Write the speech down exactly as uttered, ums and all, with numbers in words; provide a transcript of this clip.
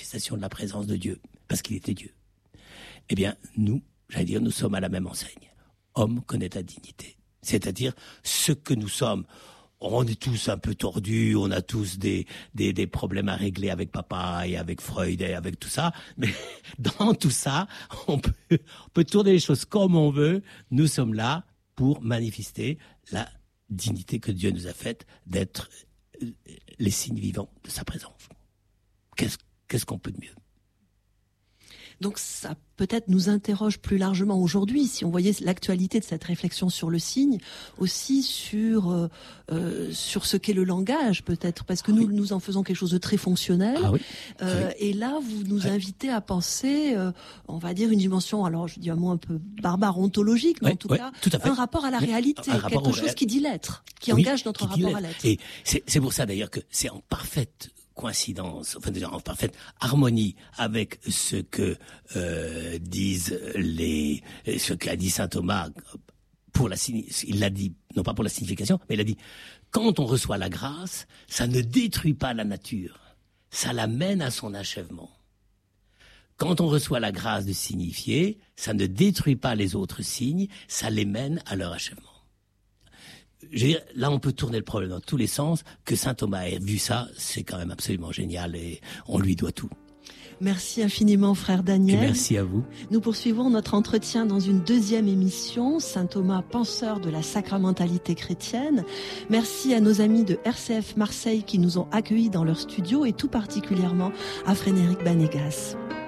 manifestation de la présence de Dieu, parce qu'il était Dieu. Eh bien, nous, j'allais dire, nous sommes à la même enseigne. Homme connaît ta dignité. C'est-à-dire, ce que nous sommes, on est tous un peu tordus, on a tous des, des, des problèmes à régler avec papa et avec Freud et avec tout ça, mais dans tout ça, on peut, on peut tourner les choses comme on veut. Nous sommes là pour manifester la dignité que Dieu nous a faite d'être les signes vivants de sa présence. Qu'est-ce, qu'est-ce qu'on peut de mieux ? Donc ça peut-être nous interroge plus largement aujourd'hui, si on voyait l'actualité de cette réflexion sur le signe, aussi sur euh, euh, sur ce qu'est le langage peut-être, parce que nous oui. nous en faisons quelque chose de très fonctionnel. Ah oui. Euh, oui. Et là, vous nous oui. invitez à penser, euh, on va dire une dimension, alors je dis un mot un peu barbare, ontologique, mais oui, en tout oui, cas tout un rapport à la réalité, un quelque chose réel... qui dit l'être, qui oui, engage notre qui rapport à l'être. Et c'est, c'est pour ça d'ailleurs que c'est en parfaite coïncidence, enfin déjà en parfaite harmonie avec ce que euh, disent les, ce qu'a dit saint Thomas pour la, il l'a dit non pas pour la signification, mais il a dit quand on reçoit la grâce, ça ne détruit pas la nature, ça la mène à son achèvement. Quand on reçoit la grâce de signifier, ça ne détruit pas les autres signes, ça les mène à leur achèvement. Je veux dire, là, on peut tourner le problème dans tous les sens. Que saint Thomas ait vu ça, c'est quand même absolument génial et on lui doit tout. Merci infiniment, frère Daniel. Et merci à vous. Nous poursuivons notre entretien dans une deuxième émission, saint Thomas, penseur de la sacramentalité chrétienne. Merci à nos amis de R C F Marseille qui nous ont accueillis dans leur studio et tout particulièrement à Frédéric Banegas.